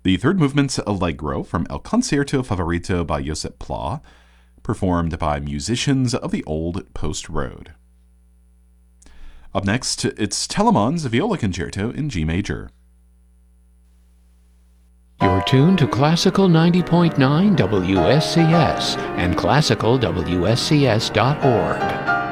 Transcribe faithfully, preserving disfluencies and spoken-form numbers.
The third movement's Allegro from El Concierto Favorito by Josep Pla, performed by musicians of the Old Post Road. Up next, it's Telemann's Viola Concerto in G major. You're tuned to Classical ninety point nine W S C S and classical W S C S dot org.